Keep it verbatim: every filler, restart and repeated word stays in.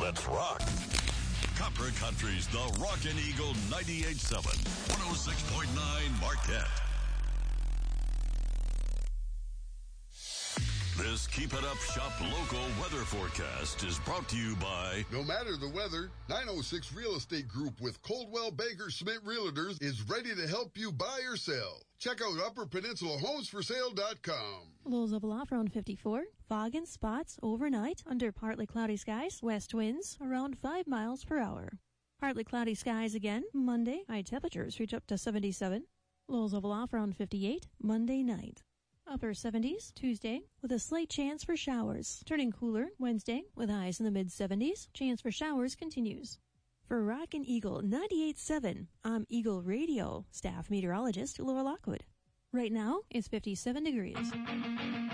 Let's rock. Copper Country's The Rockin' Eagle ninety-eight point seven, one oh six point nine Marquette. This Keep It Up Shop local weather forecast is brought to you by... No matter the weather, nine oh six Real Estate Group with Coldwell Banker Smith Realtors is ready to help you buy or sell. Check out upper peninsula homes for sale dot com. Lows of aloft around fifty-four. Fog and spots overnight under partly cloudy skies. West winds around five miles per hour. Partly cloudy skies again Monday. High temperatures reach up to seventy-seven. Lows of aloft around fifty-eight Monday night. Upper seventies Tuesday with a slight chance for showers. Turning cooler Wednesday with highs in the mid-seventies. Chance for showers continues. For Rockin' Eagle ninety-eight point seven, I'm Eagle Radio staff meteorologist Laura Lockwood. Right now, it's fifty-seven degrees.